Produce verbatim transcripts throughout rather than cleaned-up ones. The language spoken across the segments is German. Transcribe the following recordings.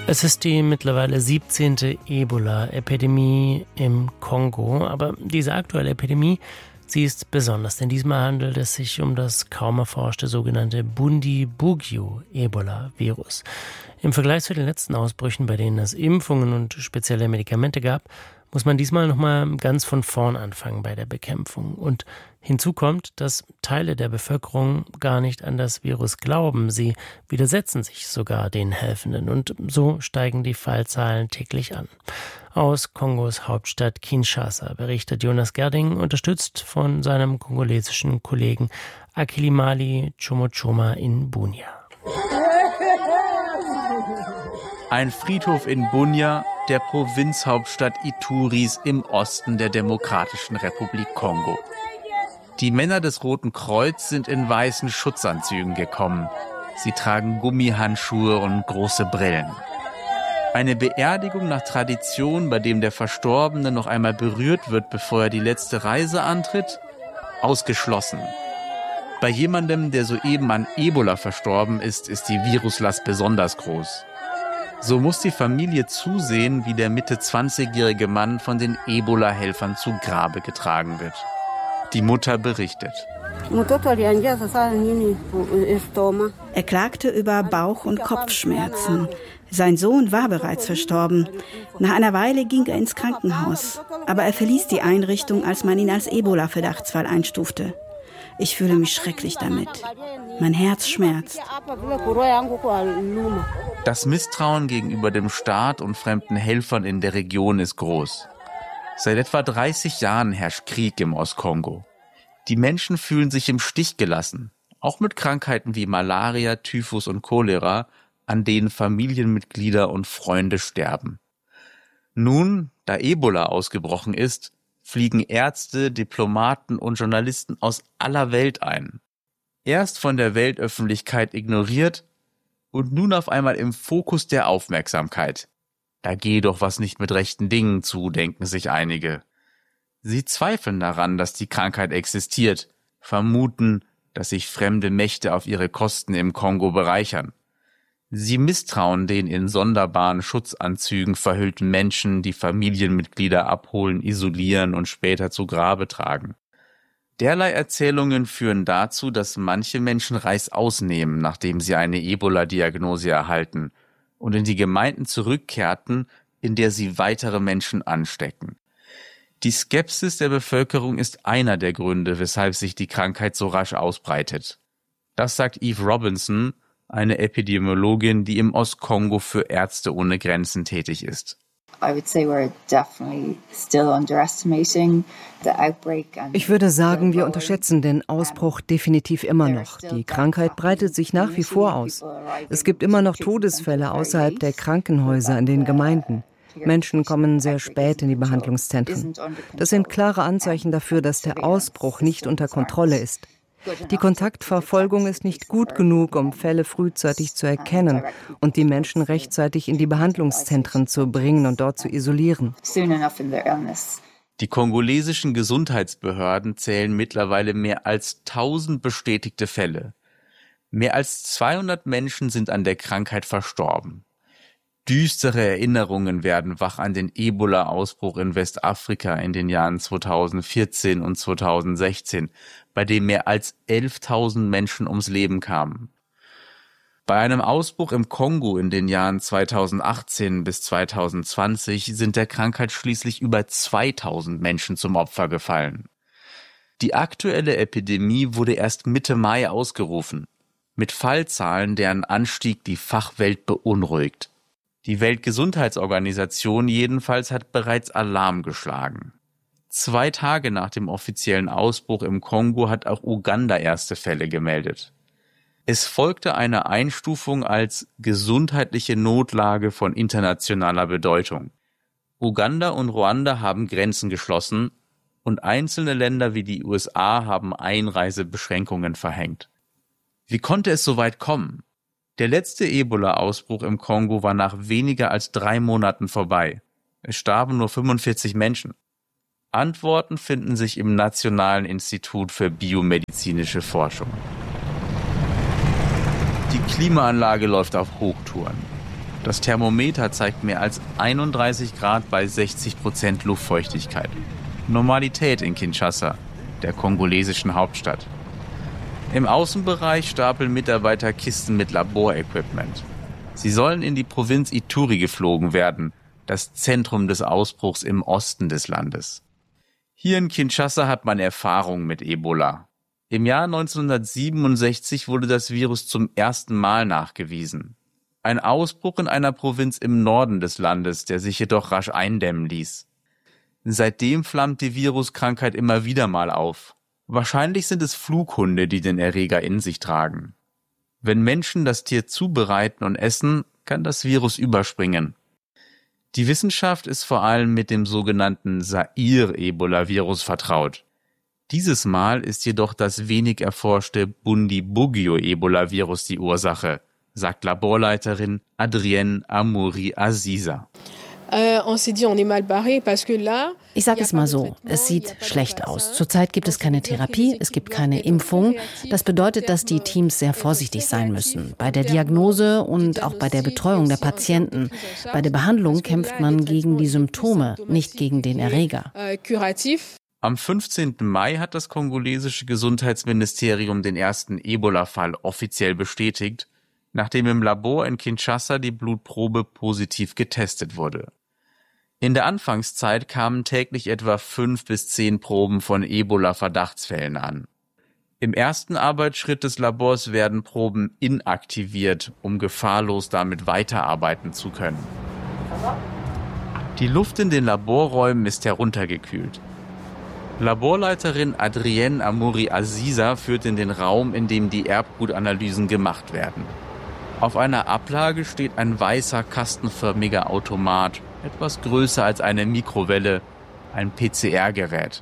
Es ist die mittlerweile siebzehnte Ebola-Epidemie im Kongo, aber diese aktuelle Epidemie, sie ist besonders, denn diesmal handelt es sich um das kaum erforschte sogenannte Bundibugyo-Ebola-Virus. Im Vergleich zu den letzten Ausbrüchen, bei denen es Impfungen und spezielle Medikamente gab, muss man diesmal nochmal ganz von vorn anfangen bei der Bekämpfung. Und hinzu kommt, dass Teile der Bevölkerung gar nicht an das Virus glauben. Sie widersetzen sich sogar den Helfenden und so steigen die Fallzahlen täglich an. Aus Kongos Hauptstadt Kinshasa berichtet Jonas Gerding, unterstützt von seinem kongolesischen Kollegen Akilimali Chomochoma in Bunia. Ein Friedhof in Bunia, der Provinzhauptstadt Ituris im Osten der Demokratischen Republik Kongo. Die Männer des Roten Kreuz sind in weißen Schutzanzügen gekommen. Sie tragen Gummihandschuhe und große Brillen. Eine Beerdigung nach Tradition, bei dem der Verstorbene noch einmal berührt wird, bevor er die letzte Reise antritt? Ausgeschlossen. Bei jemandem, der soeben an Ebola verstorben ist, ist die Viruslast besonders groß. So muss die Familie zusehen, wie der Mitte zwanzigjährige Mann von den Ebola-Helfern zu Grabe getragen wird. Die Mutter berichtet. Er klagte über Bauch- und Kopfschmerzen. Sein Sohn war bereits verstorben. Nach einer Weile ging er ins Krankenhaus. Aber er verließ die Einrichtung, als man ihn als Ebola-Verdachtsfall einstufte. Ich fühle mich schrecklich damit. Mein Herz schmerzt. Das Misstrauen gegenüber dem Staat und fremden Helfern in der Region ist groß. Seit etwa dreißig Jahren herrscht Krieg im Ostkongo. Die Menschen fühlen sich im Stich gelassen, auch mit Krankheiten wie Malaria, Typhus und Cholera, an denen Familienmitglieder und Freunde sterben. Nun, da Ebola ausgebrochen ist, fliegen Ärzte, Diplomaten und Journalisten aus aller Welt ein. Erst von der Weltöffentlichkeit ignoriert und nun auf einmal im Fokus der Aufmerksamkeit. Da gehe doch was nicht mit rechten Dingen zu, denken sich einige. Sie zweifeln daran, dass die Krankheit existiert, vermuten, dass sich fremde Mächte auf ihre Kosten im Kongo bereichern. Sie misstrauen den in sonderbaren Schutzanzügen verhüllten Menschen, die Familienmitglieder abholen, isolieren und später zu Grabe tragen. Derlei Erzählungen führen dazu, dass manche Menschen Reißaus nehmen, nachdem sie eine Ebola-Diagnose erhalten, und in die Gemeinden zurückkehrten, in der sie weitere Menschen anstecken. Die Skepsis der Bevölkerung ist einer der Gründe, weshalb sich die Krankheit so rasch ausbreitet. Das sagt Eve Robinson, eine Epidemiologin, die im Ostkongo für Ärzte ohne Grenzen tätig ist. Ich würde sagen, wir unterschätzen den Ausbruch definitiv immer noch. Die Krankheit breitet sich nach wie vor aus. Es gibt immer noch Todesfälle außerhalb der Krankenhäuser in den Gemeinden. Menschen kommen sehr spät in die Behandlungszentren. Das sind klare Anzeichen dafür, dass der Ausbruch nicht unter Kontrolle ist. Die Kontaktverfolgung ist nicht gut genug, um Fälle frühzeitig zu erkennen und die Menschen rechtzeitig in die Behandlungszentren zu bringen und dort zu isolieren. Die kongolesischen Gesundheitsbehörden zählen mittlerweile mehr als tausend bestätigte Fälle. Mehr als zweihundert Menschen sind an der Krankheit verstorben. Düstere Erinnerungen werden wach an den Ebola-Ausbruch in Westafrika in den Jahren zweitausendvierzehn und zweitausendsechzehn, bei dem mehr als elftausend Menschen ums Leben kamen. Bei einem Ausbruch im Kongo in den Jahren zweitausendachtzehn bis zweitausendzwanzig sind der Krankheit schließlich über zweitausend Menschen zum Opfer gefallen. Die aktuelle Epidemie wurde erst Mitte Mai ausgerufen, mit Fallzahlen, deren Anstieg die Fachwelt beunruhigt. Die Weltgesundheitsorganisation jedenfalls hat bereits Alarm geschlagen. Zwei Tage nach dem offiziellen Ausbruch im Kongo hat auch Uganda erste Fälle gemeldet. Es folgte eine Einstufung als gesundheitliche Notlage von internationaler Bedeutung. Uganda und Ruanda haben Grenzen geschlossen und einzelne Länder wie die U S A haben Einreisebeschränkungen verhängt. Wie konnte es so weit kommen? Der letzte Ebola-Ausbruch im Kongo war nach weniger als drei Monaten vorbei. Es starben nur fünfundvierzig Menschen. Antworten finden sich im Nationalen Institut für biomedizinische Forschung. Die Klimaanlage läuft auf Hochtouren. Das Thermometer zeigt mehr als einunddreißig Grad bei sechzig Prozent Luftfeuchtigkeit. Normalität in Kinshasa, der kongolesischen Hauptstadt. Im Außenbereich stapeln Mitarbeiter Kisten mit Laborequipment. Sie sollen in die Provinz Ituri geflogen werden, das Zentrum des Ausbruchs im Osten des Landes. Hier in Kinshasa hat man Erfahrung mit Ebola. Im Jahr neunzehnhundertsiebenundsechzig wurde das Virus zum ersten Mal nachgewiesen. Ein Ausbruch in einer Provinz im Norden des Landes, der sich jedoch rasch eindämmen ließ. Seitdem flammt die Viruskrankheit immer wieder mal auf. Wahrscheinlich sind es Flughunde, die den Erreger in sich tragen. Wenn Menschen das Tier zubereiten und essen, kann das Virus überspringen. Die Wissenschaft ist vor allem mit dem sogenannten Zaire-Ebola-Virus vertraut. Dieses Mal ist jedoch das wenig erforschte Bundibugyo-Ebola-Virus die Ursache, sagt Laborleiterin Adrienne Amouri-Aziza. Ich sage es mal so, es sieht schlecht aus. Zurzeit gibt es keine Therapie, es gibt keine Impfung. Das bedeutet, dass die Teams sehr vorsichtig sein müssen. Bei der Diagnose und auch bei der Betreuung der Patienten. Bei der Behandlung kämpft man gegen die Symptome, nicht gegen den Erreger. Am fünfzehnten Mai hat das kongolesische Gesundheitsministerium den ersten Ebola-Fall offiziell bestätigt, nachdem im Labor in Kinshasa die Blutprobe positiv getestet wurde. In der Anfangszeit kamen täglich etwa fünf bis zehn Proben von Ebola-Verdachtsfällen an. Im ersten Arbeitsschritt des Labors werden Proben inaktiviert, um gefahrlos damit weiterarbeiten zu können. Die Luft in den Laborräumen ist heruntergekühlt. Laborleiterin Adrienne Amouri-Aziza führt in den Raum, in dem die Erbgutanalysen gemacht werden. Auf einer Ablage steht ein weißer, kastenförmiger Automat, etwas größer als eine Mikrowelle, ein P C R-Gerät.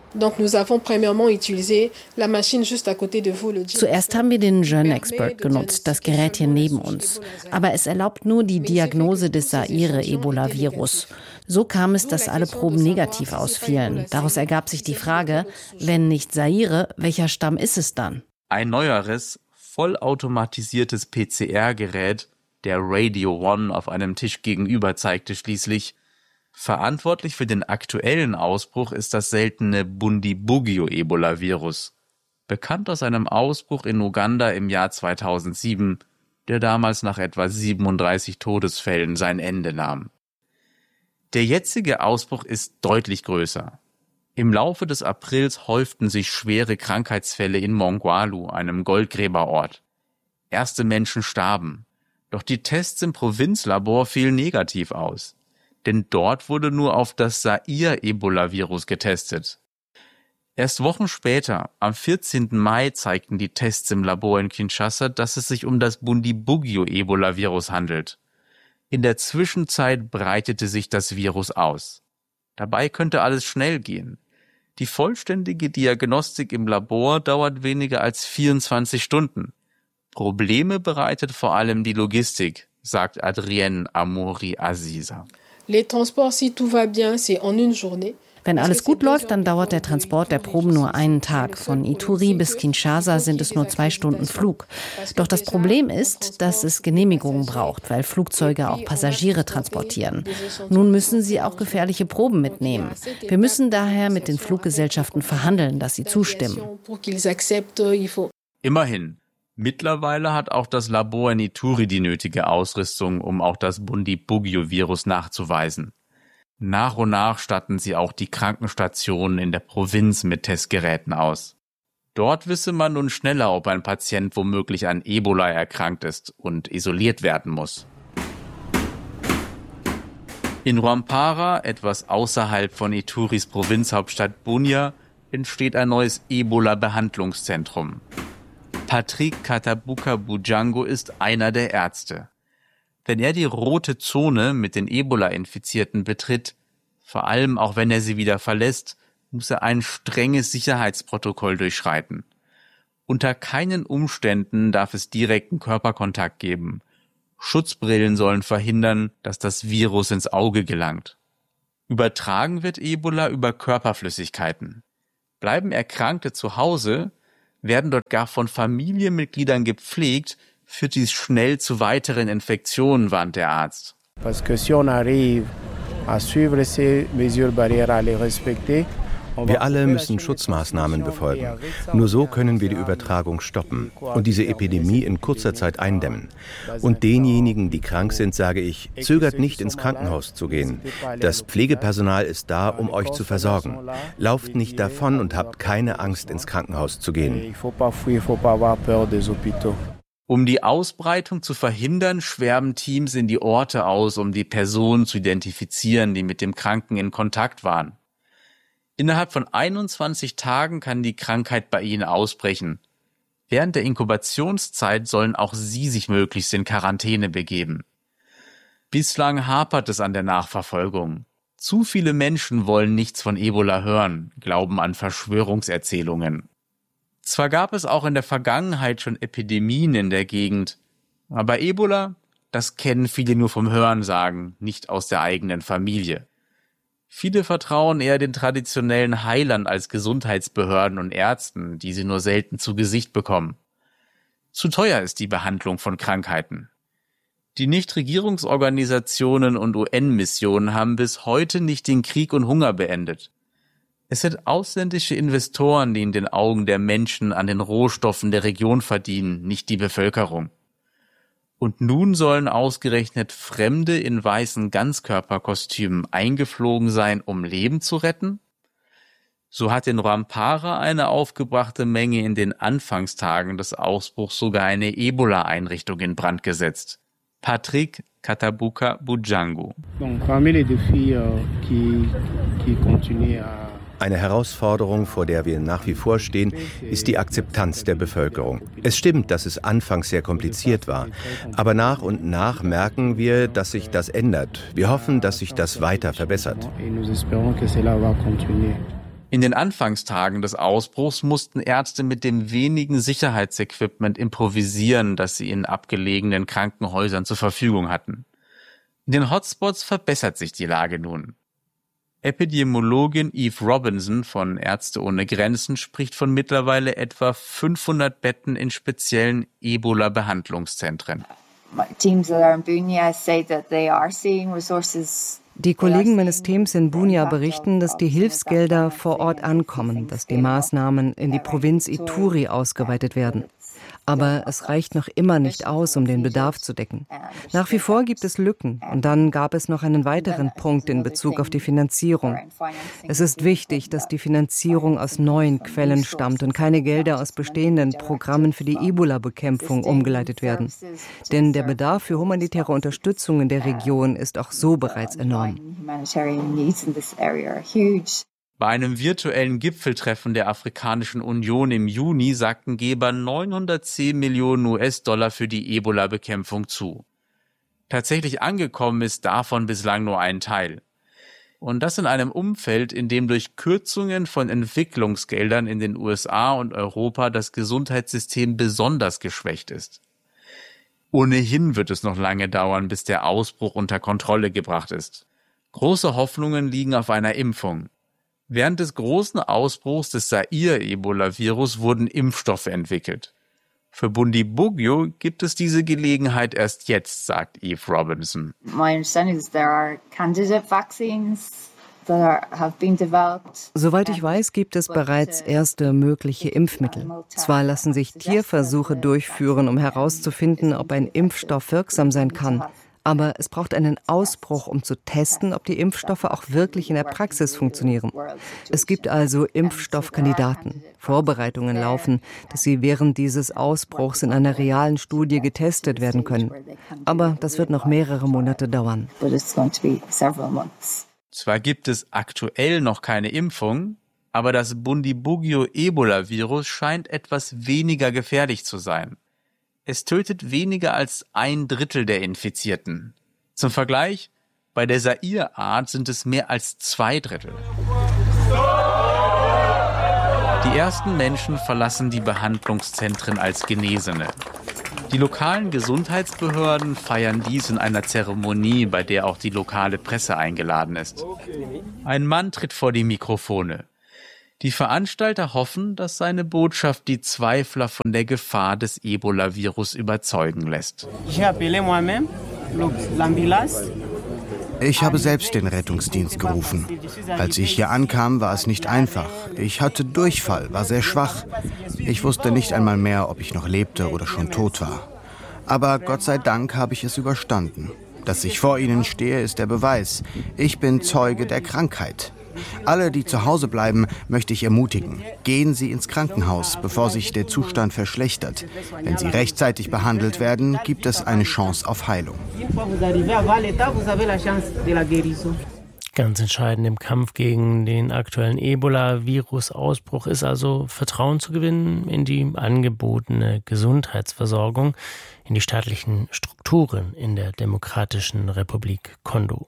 Zuerst haben wir den GenExpert genutzt, das Gerät hier neben uns. Aber es erlaubt nur die Diagnose des Zaire-Ebola-Virus. So kam es, dass alle Proben negativ ausfielen. Daraus ergab sich die Frage, wenn nicht Zaire, welcher Stamm ist es dann? Ein neueres, vollautomatisiertes P C R-Gerät, der Radio One auf einem Tisch gegenüber, zeigte schließlich, verantwortlich für den aktuellen Ausbruch ist das seltene Bundibugyo-Ebola-Virus, bekannt aus einem Ausbruch in Uganda im Jahr zweitausendsieben, der damals nach etwa siebenunddreißig Todesfällen sein Ende nahm. Der jetzige Ausbruch ist deutlich größer. Im Laufe des Aprils häuften sich schwere Krankheitsfälle in Mongwalu, einem Goldgräberort. Erste Menschen starben, doch die Tests im Provinzlabor fielen negativ aus. Denn dort wurde nur auf das Zaire-Ebola-Virus getestet. Erst Wochen später, am vierzehnten Mai, zeigten die Tests im Labor in Kinshasa, dass es sich um das Bundibugyo-Ebola-Virus handelt. In der Zwischenzeit breitete sich das Virus aus. Dabei könnte alles schnell gehen. Die vollständige Diagnostik im Labor dauert weniger als vierundzwanzig Stunden. Probleme bereitet vor allem die Logistik, sagt Adrienne Amouri-Aziza. Wenn alles gut läuft, dann dauert der Transport der Proben nur einen Tag. Von Ituri bis Kinshasa sind es nur zwei Stunden Flug. Doch das Problem ist, dass es Genehmigungen braucht, weil Flugzeuge auch Passagiere transportieren. Nun müssen sie auch gefährliche Proben mitnehmen. Wir müssen daher mit den Fluggesellschaften verhandeln, dass sie zustimmen. Immerhin. Mittlerweile hat auch das Labor in Ituri die nötige Ausrüstung, um auch das Bundibugyo-Virus nachzuweisen. Nach und nach statten sie auch die Krankenstationen in der Provinz mit Testgeräten aus. Dort wisse man nun schneller, ob ein Patient womöglich an Ebola erkrankt ist und isoliert werden muss. In Rwampara, etwas außerhalb von Ituris Provinzhauptstadt Bunia, entsteht ein neues Ebola-Behandlungszentrum. Patrick Katabuka Bujango ist einer der Ärzte. Wenn er die rote Zone mit den Ebola-Infizierten betritt, vor allem auch wenn er sie wieder verlässt, muss er ein strenges Sicherheitsprotokoll durchschreiten. Unter keinen Umständen darf es direkten Körperkontakt geben. Schutzbrillen sollen verhindern, dass das Virus ins Auge gelangt. Übertragen wird Ebola über Körperflüssigkeiten. Bleiben Erkrankte zu Hause, werden dort gar von Familienmitgliedern gepflegt, führt dies schnell zu weiteren Infektionen, warnt der Arzt. Wir alle müssen Schutzmaßnahmen befolgen. Nur so können wir die Übertragung stoppen und diese Epidemie in kurzer Zeit eindämmen. Und denjenigen, die krank sind, sage ich, zögert nicht, ins Krankenhaus zu gehen. Das Pflegepersonal ist da, um euch zu versorgen. Lauft nicht davon und habt keine Angst, ins Krankenhaus zu gehen. Um die Ausbreitung zu verhindern, schwärmen Teams in die Orte aus, um die Personen zu identifizieren, die mit dem Kranken in Kontakt waren. Innerhalb von einundzwanzig Tagen kann die Krankheit bei ihnen ausbrechen. Während der Inkubationszeit sollen auch sie sich möglichst in Quarantäne begeben. Bislang hapert es an der Nachverfolgung. Zu viele Menschen wollen nichts von Ebola hören, glauben an Verschwörungserzählungen. Zwar gab es auch in der Vergangenheit schon Epidemien in der Gegend, aber Ebola, das kennen viele nur vom Hörensagen, nicht aus der eigenen Familie. Viele vertrauen eher den traditionellen Heilern als Gesundheitsbehörden und Ärzten, die sie nur selten zu Gesicht bekommen. Zu teuer ist die Behandlung von Krankheiten. Die Nichtregierungsorganisationen und U N-Missionen haben bis heute nicht den Krieg und Hunger beendet. Es sind ausländische Investoren, die in den Augen der Menschen an den Rohstoffen der Region verdienen, nicht die Bevölkerung. Und nun sollen ausgerechnet Fremde in weißen Ganzkörperkostümen eingeflogen sein, um Leben zu retten? So hat in Rwampara eine aufgebrachte Menge in den Anfangstagen des Ausbruchs sogar eine Ebola-Einrichtung in Brand gesetzt. Patrick Katabuka Bujangu. Eine Herausforderung, vor der wir nach wie vor stehen, ist die Akzeptanz der Bevölkerung. Es stimmt, dass es anfangs sehr kompliziert war, aber nach und nach merken wir, dass sich das ändert. Wir hoffen, dass sich das weiter verbessert. In den Anfangstagen des Ausbruchs mussten Ärzte mit dem wenigen Sicherheitsequipment improvisieren, das sie in abgelegenen Krankenhäusern zur Verfügung hatten. In den Hotspots verbessert sich die Lage nun. Epidemiologin Eve Robinson von Ärzte ohne Grenzen spricht von mittlerweile etwa fünfhundert Betten in speziellen Ebola-Behandlungszentren. Die Kollegen meines Teams in Bunia berichten, dass die Hilfsgelder vor Ort ankommen, dass die Maßnahmen in die Provinz Ituri ausgeweitet werden. Aber es reicht noch immer nicht aus, um den Bedarf zu decken. Nach wie vor gibt es Lücken. Und dann gab es noch einen weiteren Punkt in Bezug auf die Finanzierung. Es ist wichtig, dass die Finanzierung aus neuen Quellen stammt und keine Gelder aus bestehenden Programmen für die Ebola-Bekämpfung umgeleitet werden. Denn der Bedarf für humanitäre Unterstützung in der Region ist auch so bereits enorm. Bei einem virtuellen Gipfeltreffen der Afrikanischen Union im Juni sagten Geber neunhundertzehn Millionen U S-Dollar für die Ebola-Bekämpfung zu. Tatsächlich angekommen ist davon bislang nur ein Teil. Und das in einem Umfeld, in dem durch Kürzungen von Entwicklungsgeldern in den U S A und Europa das Gesundheitssystem besonders geschwächt ist. Ohnehin wird es noch lange dauern, bis der Ausbruch unter Kontrolle gebracht ist. Große Hoffnungen liegen auf einer Impfung. Während des großen Ausbruchs des Zaire-Ebola-Virus wurden Impfstoffe entwickelt. Für Bundibugyo gibt es diese Gelegenheit erst jetzt, sagt Eve Robinson. Soweit ich weiß, gibt es bereits erste mögliche Impfmittel. Zwar lassen sich Tierversuche durchführen, um herauszufinden, ob ein Impfstoff wirksam sein kann. Aber es braucht einen Ausbruch, um zu testen, ob die Impfstoffe auch wirklich in der Praxis funktionieren. Es gibt also Impfstoffkandidaten. Vorbereitungen laufen, dass sie während dieses Ausbruchs in einer realen Studie getestet werden können. Aber das wird noch mehrere Monate dauern. Zwar gibt es aktuell noch keine Impfung, aber das Bundibugyo-Ebola-Virus scheint etwas weniger gefährlich zu sein. Es tötet weniger als ein Drittel der Infizierten. Zum Vergleich, bei der Zaire-Art sind es mehr als zwei Drittel. Die ersten Menschen verlassen die Behandlungszentren als Genesene. Die lokalen Gesundheitsbehörden feiern dies in einer Zeremonie, bei der auch die lokale Presse eingeladen ist. Ein Mann tritt vor die Mikrofone. Die Veranstalter hoffen, dass seine Botschaft die Zweifler von der Gefahr des Ebola-Virus überzeugen lässt. Ich habe selbst den Rettungsdienst gerufen. Als ich hier ankam, war es nicht einfach. Ich hatte Durchfall, war sehr schwach. Ich wusste nicht einmal mehr, ob ich noch lebte oder schon tot war. Aber Gott sei Dank habe ich es überstanden. Dass ich vor Ihnen stehe, ist der Beweis. Ich bin Zeuge der Krankheit. Alle, die zu Hause bleiben, möchte ich ermutigen. Gehen Sie ins Krankenhaus, bevor sich der Zustand verschlechtert. Wenn Sie rechtzeitig behandelt werden, gibt es eine Chance auf Heilung. Ganz entscheidend im Kampf gegen den aktuellen Ebola-Virus-Ausbruch ist also Vertrauen zu gewinnen in die angebotene Gesundheitsversorgung, in die staatlichen Strukturen in der Demokratischen Republik Kongo.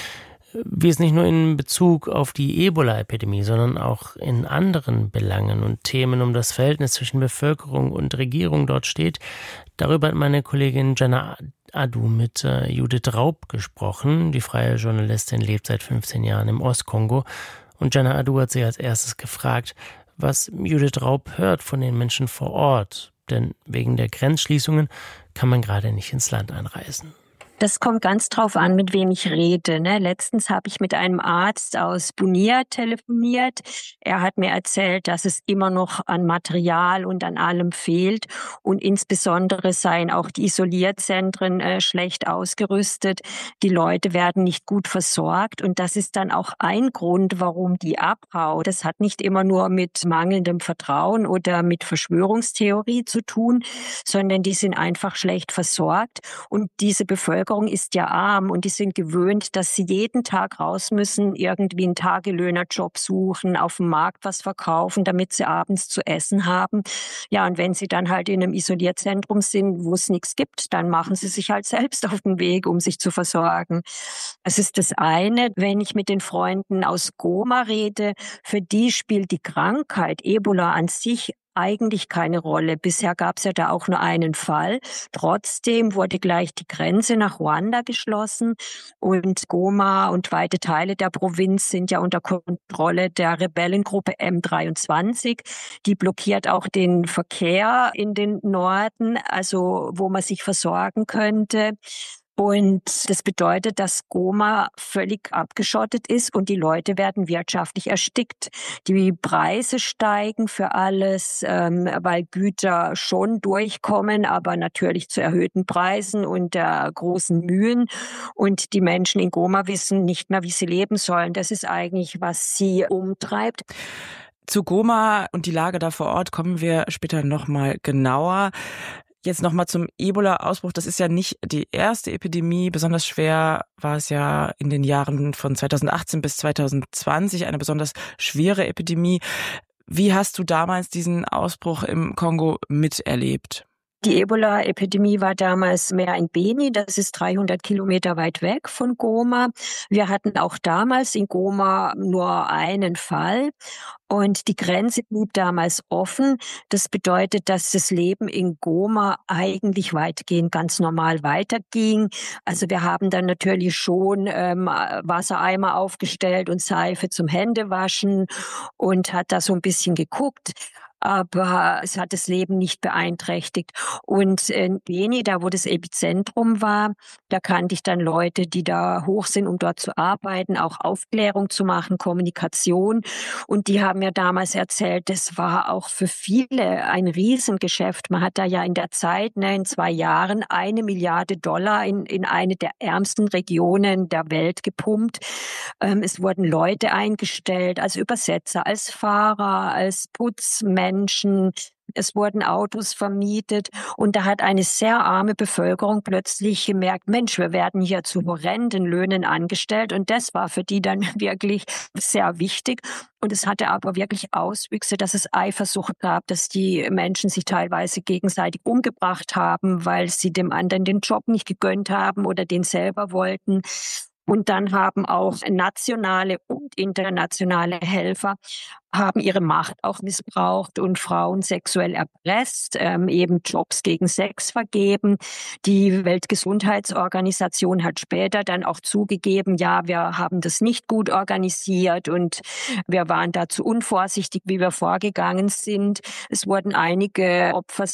Wie es nicht nur in Bezug auf die Ebola-Epidemie, sondern auch in anderen Belangen und Themen um das Verhältnis zwischen Bevölkerung und Regierung dort steht, darüber hat meine Kollegin Jana Adu mit äh, Judith Raub gesprochen. Die freie Journalistin lebt seit fünfzehn Jahren im Ostkongo. Und Jana Adu hat sie als erstes gefragt, was Judith Raub hört von den Menschen vor Ort. Denn wegen der Grenzschließungen kann man gerade nicht ins Land einreisen. Das kommt ganz drauf an, mit wem ich rede. Ne? Letztens habe ich mit einem Arzt aus Bunia telefoniert. Er hat mir erzählt, dass es immer noch an Material und an allem fehlt. Und insbesondere seien auch die Isolierzentren äh, schlecht ausgerüstet. Die Leute werden nicht gut versorgt. Und das ist dann auch ein Grund, warum die abhauen. Das hat nicht immer nur mit mangelndem Vertrauen oder mit Verschwörungstheorie zu tun, sondern die sind einfach schlecht versorgt. Und diese Bevölkerung ist ja arm und die sind gewöhnt, dass sie jeden Tag raus müssen, irgendwie einen Tagelöhnerjob suchen, auf dem Markt was verkaufen, damit sie abends zu essen haben. Ja, und wenn sie dann halt in einem Isolierzentrum sind, wo es nichts gibt, dann machen sie sich halt selbst auf den Weg, um sich zu versorgen. Das ist das eine. Wenn ich mit den Freunden aus Goma rede, für die spielt die Krankheit Ebola an sich eigentlich keine Rolle. Bisher gab es ja da auch nur einen Fall. Trotzdem wurde gleich die Grenze nach Ruanda geschlossen und Goma und weite Teile der Provinz sind ja unter Kontrolle der Rebellengruppe M dreiundzwanzig. Die blockiert auch den Verkehr in den Norden, also wo man sich versorgen könnte. Und das bedeutet, dass Goma völlig abgeschottet ist und die Leute werden wirtschaftlich erstickt. Die Preise steigen für alles, ähm, weil Güter schon durchkommen, aber natürlich zu erhöhten Preisen und der großen Mühen. Und die Menschen in Goma wissen nicht mehr, wie sie leben sollen. Das ist eigentlich, was sie umtreibt. Zu Goma und die Lage da vor Ort kommen wir später nochmal genauer. Jetzt nochmal zum Ebola-Ausbruch. Das ist ja nicht die erste Epidemie. Besonders schwer war es ja in den Jahren von zweitausendachtzehn bis zweitausendzwanzig, eine besonders schwere Epidemie. Wie hast du damals diesen Ausbruch im Kongo miterlebt? Die Ebola-Epidemie war damals mehr in Beni, das ist dreihundert Kilometer weit weg von Goma. Wir hatten auch damals in Goma nur einen Fall und die Grenze blieb damals offen. Das bedeutet, dass das Leben in Goma eigentlich weitgehend ganz normal weiterging. Also wir haben dann natürlich schon ähm, Wassereimer aufgestellt und Seife zum Händewaschen und hat da so ein bisschen geguckt. Aber es hat das Leben nicht beeinträchtigt. Und in Beni, da wo das Epizentrum war, da kannte ich dann Leute, die da hoch sind, um dort zu arbeiten, auch Aufklärung zu machen, Kommunikation. Und die haben mir damals erzählt, das war auch für viele ein Riesengeschäft. Man hat da ja in der Zeit, ne, in zwei Jahren, eine Milliarde Dollar in, in eine der ärmsten Regionen der Welt gepumpt. Ähm, es wurden Leute eingestellt, als Übersetzer, als Fahrer, als Putzmenschen. Menschen. Es wurden Autos vermietet und da hat eine sehr arme Bevölkerung plötzlich gemerkt, Mensch, wir werden hier zu horrenden Löhnen angestellt und das war für die dann wirklich sehr wichtig. Und es hatte aber wirklich Auswüchse, dass es Eifersucht gab, dass die Menschen sich teilweise gegenseitig umgebracht haben, weil sie dem anderen den Job nicht gegönnt haben oder den selber wollten. Und dann haben auch nationale und internationale Helfer haben ihre Macht auch missbraucht und Frauen sexuell erpresst, ähm, eben Jobs gegen Sex vergeben. Die Weltgesundheitsorganisation hat später dann auch zugegeben, ja, wir haben das nicht gut organisiert und wir waren da zu unvorsichtig, wie wir vorgegangen sind. Es wurden einige Opfer